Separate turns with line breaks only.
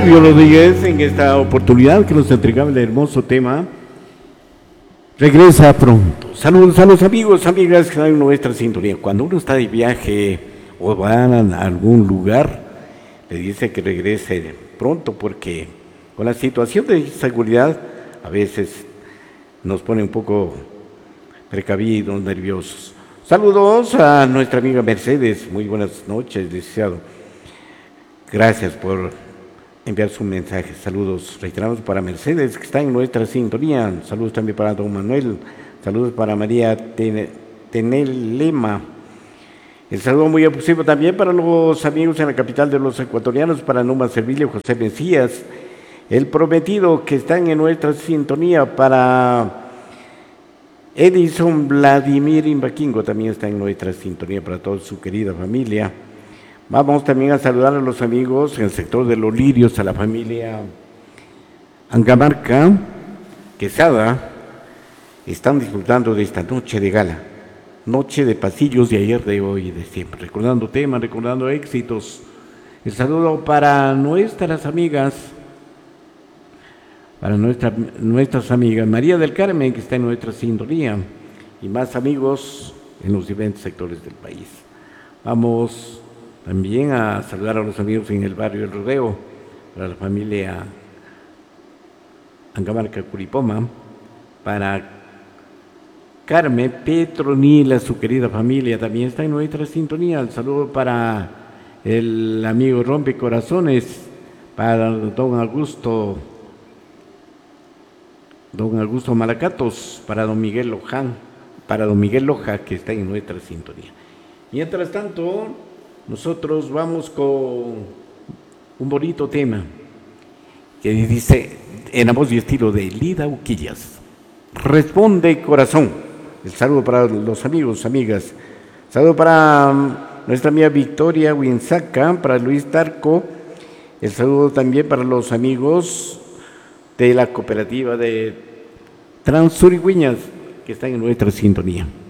Servio Rodríguez en esta oportunidad que nos entregaba el hermoso tema. Regresa pronto. Saludos a los amigos, amigas que están en nuestra sintonía. Cuando uno está de viaje o van a algún lugar, le dice que regrese pronto porque con la situación de inseguridad a veces nos pone un poco precavidos, nerviosos. Saludos a nuestra amiga Mercedes. Muy buenas noches, licenciado. Gracias por enviar su mensaje. Saludos reiterados para Mercedes, que está en nuestra sintonía. Saludos también para don Manuel. Saludos para María Tenelema. El saludo muy efusivo también para los amigos en la capital de los ecuatorianos, para Numa Servilio, José Mesías, el prometido, que están en nuestra sintonía, para Edison Vladimir Imbaquingo, también está en nuestra sintonía, para toda su querida familia. Vamos también a saludar a los amigos en el sector de los lirios, a la familia Angamarca, Quesada. Están disfrutando de esta noche de gala, noche de pasillos de ayer, de hoy y de siempre, recordando temas, recordando éxitos. El saludo para nuestras amigas, para nuestras amigas María del Carmen, que está en nuestra sintonía, y más amigos en los diferentes sectores del país. Vamos también a saludar a los amigos en el barrio El Rodeo, para la familia Angamarca Curipoma, para Carmen Petronila, su querida familia, también está en nuestra sintonía. El saludo para el amigo Rompecorazones, para don Augusto Malacatos, para don Miguel Loja, que está en nuestra sintonía. Mientras tanto, nosotros vamos con un bonito tema que dice, en la voz y estilo de Lida Uquillas: Responde corazón. El saludo para los amigos, amigas. Saludo para nuestra amiga Victoria Winsaca, para Luis Tarco. El saludo también para los amigos de la cooperativa de Transurigüeñas, que están en nuestra sintonía.